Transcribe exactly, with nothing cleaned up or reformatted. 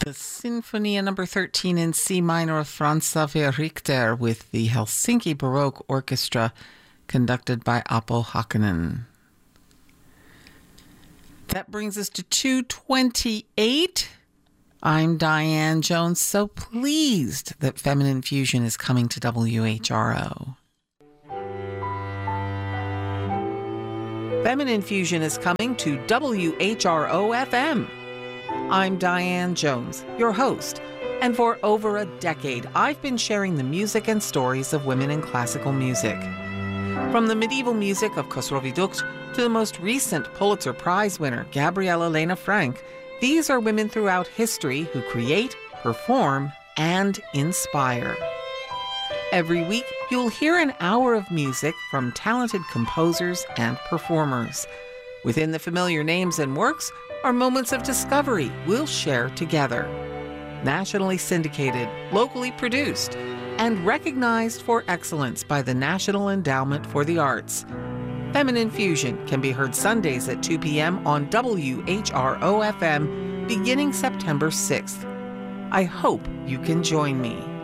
Sinfonia number thirteen in C minor of Franz Xaver Richter with the Helsinki Baroque Orchestra conducted by Apo Hakanen. That brings us to two twenty-eight. I'm Diane Jones, so pleased that Feminine Fusion is coming to W H R O. Feminine Fusion is coming to W H R O F M. I'm Diane Jones, your host, and for over a decade, I've been sharing the music and stories of women in classical music. From the medieval music of Khosrow Dukt to the most recent Pulitzer Prize winner, Gabriella Lena Frank, these are women throughout history who create, perform, and inspire. Every week, you'll hear an hour of music from talented composers and performers. Within the familiar names and works are moments of discovery we'll share together. Nationally syndicated, locally produced, and recognized for excellence by the National Endowment for the Arts. Feminine Fusion can be heard Sundays at two p.m. on W H R O F M beginning September sixth. I hope you can join me.